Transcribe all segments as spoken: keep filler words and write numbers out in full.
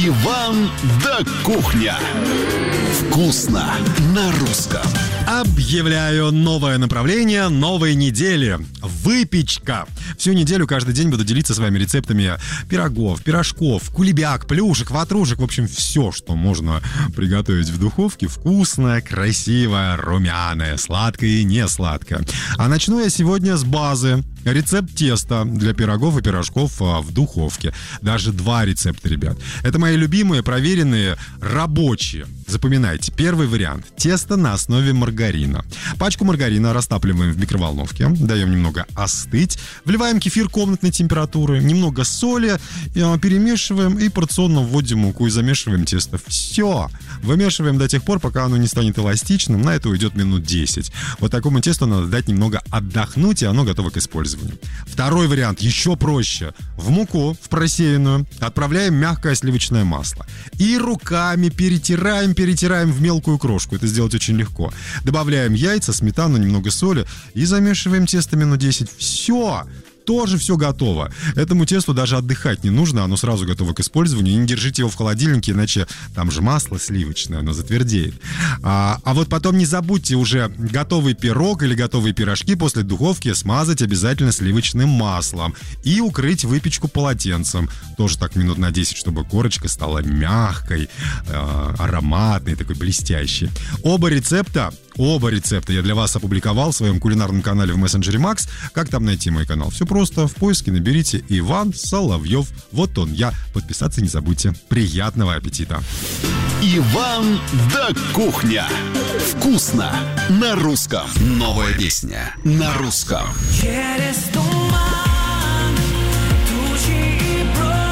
Иван да кухня. Вкусно на русском. Объявляю новое направление новой недели. Выпечка. Всю неделю, каждый день буду делиться с вами рецептами пирогов, пирожков, кулебяк, плюшек, ватрушек. В общем, все, что можно приготовить в духовке. Вкусное, красивое, румяное, сладкое и не сладкое. А начну я сегодня с базы. Рецепт теста для пирогов и пирожков в духовке. Даже два рецепта, ребят. Это мои любимые, проверенные, рабочие. Запоминайте. Первый вариант. Тесто на основе маргарина. Пачку маргарина растапливаем в микроволновке. Даем немного остыть. Вливаем кефир комнатной температуры. Немного соли. Перемешиваем и порционно вводим муку и замешиваем тесто. Все. Вымешиваем до тех пор, пока оно не станет эластичным. На это уйдет минут десять. Вот такому тесту надо дать немного отдохнуть, и оно готово к использованию. Второй вариант еще проще. В муку, в просеянную, отправляем мягкое сливочное масло. И руками перетираем, перетираем в мелкую крошку. Это сделать очень легко. Добавляем яйца, сметану, немного соли и замешиваем тесто минут десять. Все! Тоже все готово. Этому тесту даже отдыхать не нужно, оно сразу готово к использованию. И не держите его в холодильнике, иначе там же масло сливочное, оно затвердеет. А, а вот потом не забудьте уже готовый пирог или готовые пирожки после духовки смазать обязательно сливочным маслом и укрыть выпечку полотенцем. Тоже так минут на десять, чтобы корочка стала мягкой, э, ароматной, такой блестящей. Оба рецепта Оба рецепта я для вас опубликовал в своем кулинарном канале в мессенджере Макс. Как там найти мой канал? Все просто. В поиске наберите Иван Соловьев. Вот он я. Подписаться не забудьте. Приятного аппетита. Иван да кухня. Вкусно на русском. Новая песня на русском. Через туман, тучи и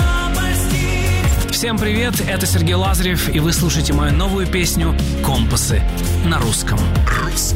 пропасти. Всем привет, это Сергей Лазарев, и вы слушаете мою новую песню «Компасы» на русском. Русский.